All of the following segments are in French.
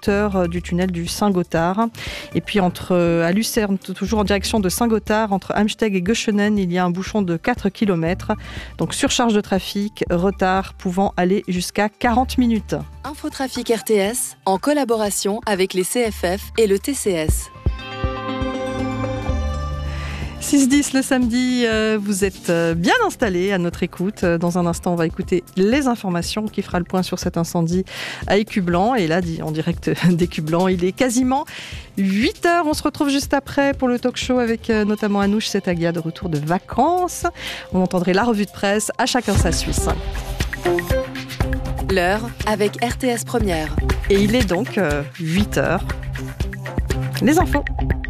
hauteur du tunnel du Saint-Gothard. Et puis à Lucerne, toujours en direction de Saint-Gothard, entre Amsteg et Göschenen, il y a un bouchon de 4 km. Donc surcharge de trafic, retard pouvant aller jusqu'à 40 minutes. Infotrafic RTS, en collaboration avec les CFF et le TCS. 6-10 le samedi, vous êtes bien installés à notre écoute. Dans un instant, on va écouter les informations qui fera le point sur cet incendie à Écublanc. Et là, en direct d'Écublanc, il est quasiment 8h. On se retrouve juste après pour le talk show avec notamment Anouche Setagia de retour de vacances. On entendrait la revue de presse, à chacun sa Suisse. L'heure avec RTS Première. Et il est donc 8h. Les infos.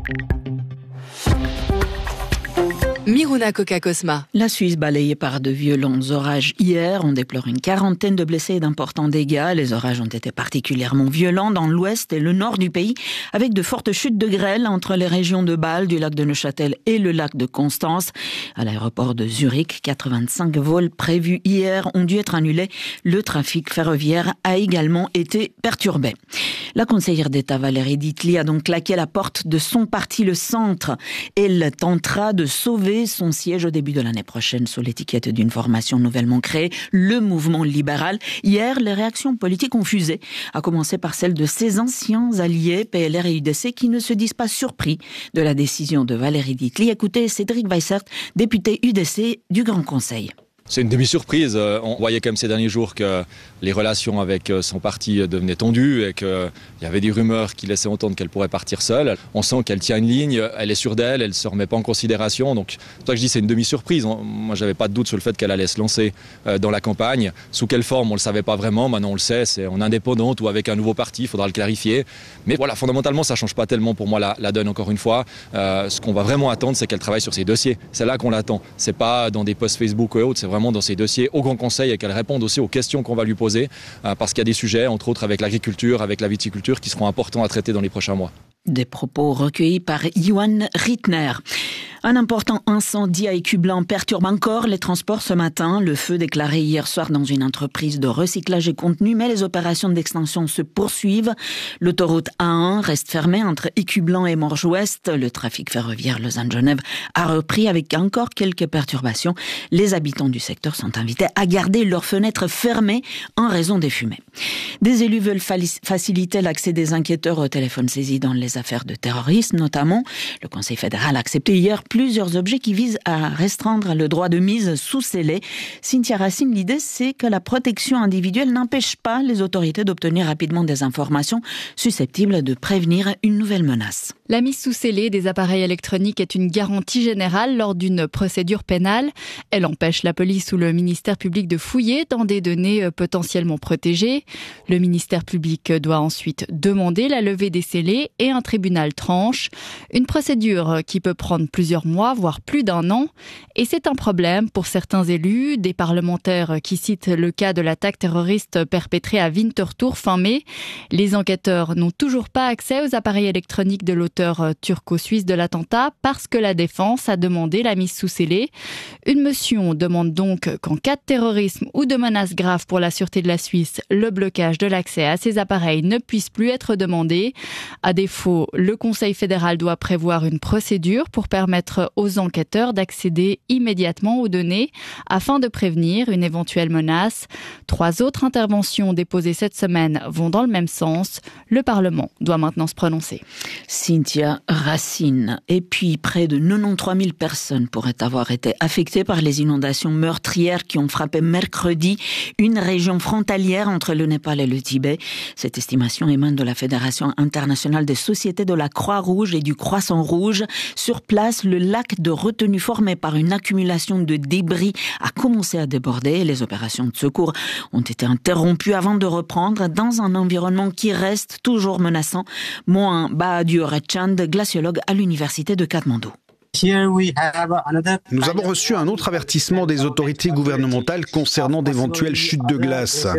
Miruna Coca-Cosma. La Suisse balayée par de violents orages hier. On déplore une quarantaine de blessés et d'importants dégâts. Les orages ont été particulièrement violents dans l'ouest et le nord du pays, avec de fortes chutes de grêle entre les régions de Bâle, du lac de Neuchâtel et le lac de Constance. À l'aéroport de Zurich, 85 vols prévus hier ont dû être annulés. Le trafic ferroviaire a également été perturbé. La conseillère d'État Valérie Ditli a donc claqué la porte de son parti, le Centre. Elle tentera de sauver son siège au début de l'année prochaine sous l'étiquette d'une formation nouvellement créée, le mouvement libéral. Hier, les réactions politiques ont fusé, à commencer par celles de ses anciens alliés PLR et UDC qui ne se disent pas surpris de la décision de Valérie Ditli. Écoutez Cédric Weissert, député UDC du Grand Conseil. C'est une demi-surprise. On voyait quand même ces derniers jours que les relations avec son parti devenaient tendues et qu'il y avait des rumeurs qui laissaient entendre qu'elle pourrait partir seule. On sent qu'elle tient une ligne, elle est sûre d'elle, elle ne se remet pas en considération. Donc, c'est pour ça que je dis c'est une demi-surprise. Moi, j'avais pas de doute sur le fait qu'elle allait se lancer dans la campagne. Sous quelle forme, on le savait pas vraiment. Maintenant, on le sait, c'est en indépendante ou avec un nouveau parti, il faudra le clarifier. Mais voilà, fondamentalement, ça change pas tellement pour moi la donne, encore une fois. Ce qu'on va vraiment attendre, c'est qu'elle travaille sur ses dossiers. C'est là qu'on l'attend. C'est pas dans des posts Facebook ou autres, c'est vraiment dans ses dossiers au Grand Conseil et qu'elle réponde aussi aux questions qu'on va lui poser parce qu'il y a des sujets, entre autres avec l'agriculture, avec la viticulture, qui seront importants à traiter dans les prochains mois. Des propos recueillis par Johan Rittner. Un important incendie à Écublanc perturbe encore les transports ce matin. Le feu déclaré hier soir dans une entreprise de recyclage est contenu, mais les opérations d'extinction se poursuivent. L'autoroute A1 reste fermée entre Écublanc et Morges-Ouest. Le trafic ferroviaire Lausanne-Genève a repris avec encore quelques perturbations. Les habitants du secteur sont invités à garder leurs fenêtres fermées en raison des fumées. Des élus veulent faciliter l'accès des enquêteurs au téléphone saisi dans les affaires de terrorisme notamment. Le Conseil fédéral a accepté hier plusieurs objets qui visent à restreindre le droit de mise sous scellé. Cynthia Racine, l'idée c'est que la protection individuelle n'empêche pas les autorités d'obtenir rapidement des informations susceptibles de prévenir une nouvelle menace. La mise sous scellé des appareils électroniques est une garantie générale lors d'une procédure pénale. Elle empêche la police ou le ministère public de fouiller dans des données potentiellement protégées. Le ministère public doit ensuite demander la levée des scellés et un tribunal tranche. Une procédure qui peut prendre plusieurs mois, voire plus d'1 an. Et c'est un problème pour certains élus, des parlementaires qui citent le cas de l'attaque terroriste perpétrée à Winterthur fin mai. Les enquêteurs n'ont toujours pas accès aux appareils électroniques de l'auteur turco-suisse de l'attentat parce que la défense a demandé la mise sous scellé. Une motion demande donc qu'en cas de terrorisme ou de menace grave pour la sûreté de la Suisse, le blocage de l'accès à ces appareils ne puisse plus être demandé. À défaut, le Conseil fédéral doit prévoir une procédure pour permettre aux enquêteurs d'accéder immédiatement aux données afin de prévenir une éventuelle menace. 3 autres interventions déposées cette semaine vont dans le même sens. Le Parlement doit maintenant se prononcer. Cynthia Racine. Et puis, près de 93 000 personnes pourraient avoir été affectées par les inondations meurtrières qui ont frappé mercredi une région frontalière entre le Népal et le Tibet. Cette estimation émane de la Fédération internationale des sociétés de la Croix-Rouge et du Croissant-Rouge. Sur place, le lac de retenue formé par une accumulation de débris a commencé à déborder. Les opérations de secours ont été interrompues avant de reprendre dans un environnement qui reste toujours menaçant. Moin Bahadur Chand, glaciologue à l'université de Katmandou. Nous avons reçu un autre avertissement des autorités gouvernementales concernant d'éventuelles chutes de glace.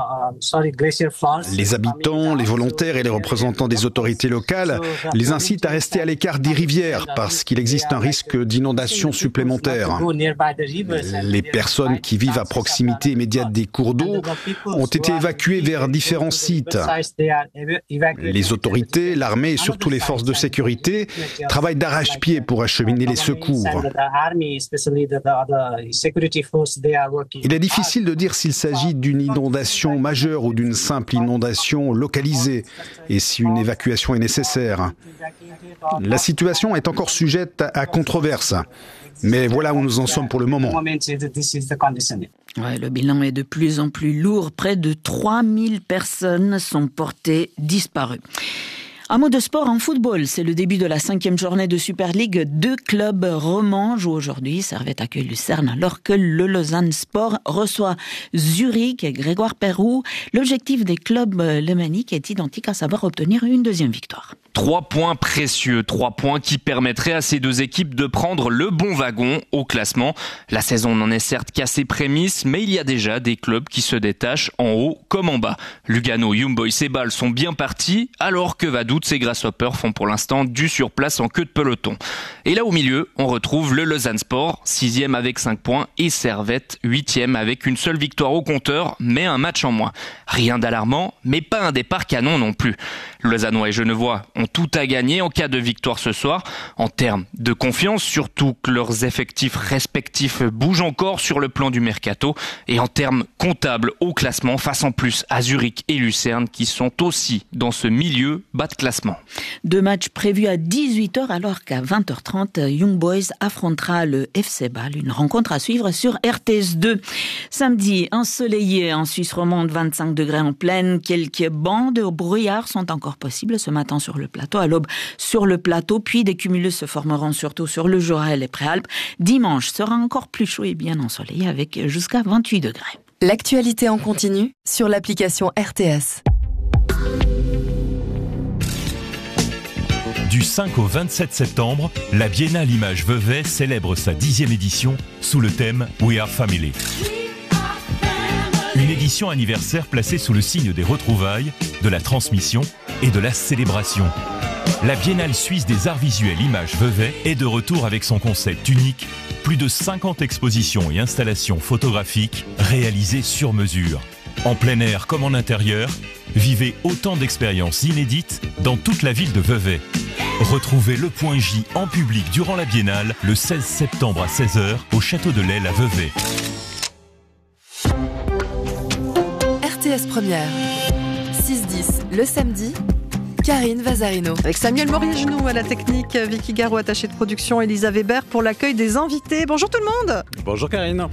Les habitants, les volontaires et les représentants des autorités locales les incitent à rester à l'écart des rivières parce qu'il existe un risque d'inondation supplémentaire. Les personnes qui vivent à proximité immédiate des cours d'eau ont été évacuées vers différents sites. Les autorités, l'armée et surtout les forces de sécurité travaillent d'arrache-pied pour acheminer les secours. Il est difficile de dire s'il s'agit d'une inondation majeure ou d'une simple inondation localisée et si une évacuation est nécessaire. La situation est encore sujette à controverse, mais voilà où nous en sommes pour le moment. Ouais, le bilan est de plus en plus lourd. Près de 3000 personnes sont portées disparues. Un mot de sport en football, c'est le début de la 5e journée de Super League. 2 clubs romans jouent aujourd'hui. Servette accueille Lucerne alors que le Lausanne Sport reçoit Zurich et Grégoire Perroux. L'objectif des clubs lémaniques est identique, à savoir obtenir une 2e victoire. 3 points précieux, 3 points qui permettraient à ces 2 équipes de prendre le bon wagon au classement. La saison n'en est certes qu'à ses prémices, mais il y a déjà des clubs qui se détachent en haut comme en bas. Lugano, Young Boys et Bâle sont bien partis, alors que Vaduz et Grasshoppers font pour l'instant du surplace en queue de peloton. Et là au milieu, on retrouve le Lausanne Sport, 6e avec 5 points, et Servette, 8e avec une seule victoire au compteur, mais un match en moins. Rien d'alarmant, mais pas un départ canon non plus. Lausannois et Genevois ont tout à gagner en cas de victoire ce soir. En termes de confiance, surtout que leurs effectifs respectifs bougent encore sur le plan du mercato. Et en termes comptables au classement, face en plus à Zurich et Lucerne qui sont aussi dans ce milieu bas de classement. 2 matchs prévus à 18h alors qu'à 20h30, Young Boys affrontera le FC Bâle. Une rencontre à suivre sur RTS2. Samedi, ensoleillé en Suisse romande, 25 degrés en pleine. Quelques bancs de brouillard sont encore possibles ce matin sur le plateau. À l'aube sur le plateau, puis des cumulus se formeront surtout sur le Jura et les Préalpes. Dimanche sera encore plus chaud et bien ensoleillé avec jusqu'à 28 degrés. L'actualité en continu sur l'application RTS. Du 5 au 27 septembre, la Biennale Images Vevey célèbre sa 10e édition sous le thème We Are Family. Une édition anniversaire placée sous le signe des retrouvailles, de la transmission et de la célébration. La Biennale suisse des arts visuels Images Vevey est de retour avec son concept unique, plus de 50 expositions et installations photographiques réalisées sur mesure. En plein air comme en intérieur, vivez autant d'expériences inédites dans toute la ville de Vevey. Retrouvez le Point J en public durant la Biennale le 16 septembre à 16h au Château de l'Aile à Vevey. RTS Première, 6-10 le samedi, Karine Vazarino. Avec Samuel Morier-Genoux à la technique, Vicky Garou, attachée de production, Elisa Weber pour l'accueil des invités. Bonjour tout le monde. Bonjour Karine.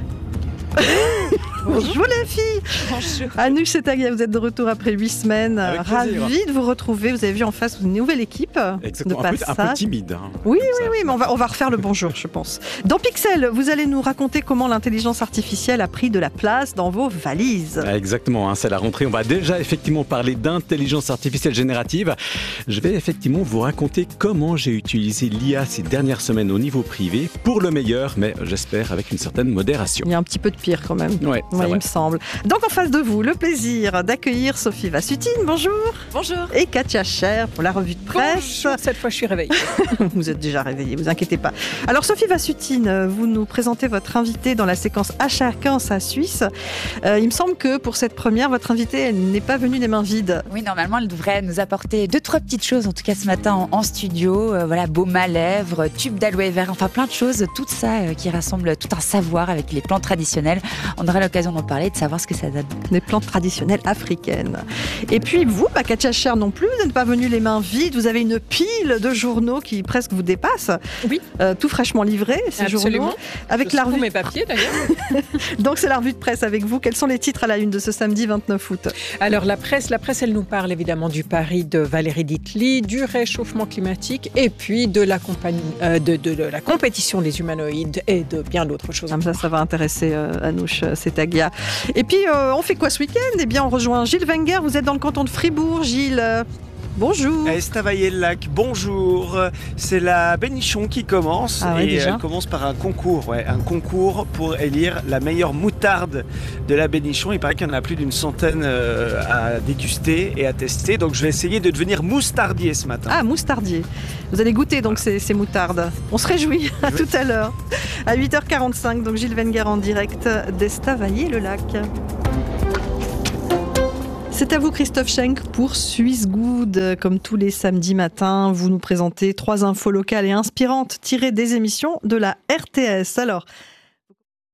Bonjour les filles. Bonjour. Anouche Setagia, vous êtes de retour après 8 semaines. Avec plaisir. Ravi de vous retrouver. Vous avez vu en face une nouvelle équipe. Exactement, de un passage. peu timide. Hein, oui, mais on va refaire le bonjour, je pense. Dans Pixel, vous allez nous raconter comment l'intelligence artificielle a pris de la place dans vos valises. Exactement, hein, c'est la rentrée. On va déjà effectivement parler d'intelligence artificielle générative. Je vais effectivement vous raconter comment j'ai utilisé l'IA ces dernières semaines au niveau privé pour le meilleur, mais j'espère avec une certaine modération. Il y a un petit peu de pire quand même. Ouais, il me semble. Donc en face de vous, le plaisir d'accueillir Sophie Vassutine, bonjour. Bonjour. Et Katia Scher pour la revue de presse. Bonjour, cette fois je suis réveillée. Vous êtes déjà réveillée, vous inquiétez pas. Alors Sophie Vassutine, vous nous présentez votre invitée dans la séquence À chacun sa Suisse. Il me semble que pour cette première, votre invitée, elle n'est pas venue des mains vides. Oui, normalement, elle devrait nous apporter 2-3 petites choses, en tout cas ce matin en studio. Voilà, baume à lèvres, tube d'aloe vera, enfin plein de choses, tout ça qui rassemble tout un savoir avec les plantes traditionnelles. On aura l'occasion d'en parler, de savoir ce que ça donne. Des plantes traditionnelles africaines. Et puis vous, Katia Scher non plus, vous n'êtes pas venue les mains vides. Vous avez une pile de journaux qui presque vous dépasse. Oui. Tout fraîchement livrés, ces Absolument. journaux. Avec la revue. Mes papiers d'ailleurs. Donc c'est la revue de presse avec vous. Quels sont les titres à la une de ce samedi 29 août ? Alors la presse, elle nous parle évidemment du pari de Valérie Ditli, du réchauffement climatique et puis de la compétition des humanoïdes et de bien d'autres choses. Ça va intéresser Anouche Setagia. Et puis on fait quoi ce week-end ? Eh bien on rejoint Gilles Wenger. Vous êtes dans le canton de Fribourg, Gilles. Bonjour. Estavayer-le-Lac, bonjour. C'est la Bénichon qui commence elle commence par un concours, un concours pour élire la meilleure moutarde de la Bénichon. Il paraît qu'il y en a plus d'une centaine à déguster et à tester, donc je vais essayer de devenir moustardier ce matin. Ah, moustardier. Vous allez goûter donc ces moutardes. On se réjouit. À tout à l'heure. À 8h45, donc Gilles Wenger en direct d'Estavayer-le-Lac. C'est à vous Christophe Schenk pour Suisse Good. Comme tous les samedis matins, vous nous présentez 3 infos locales et inspirantes tirées des émissions de la RTS. Alors,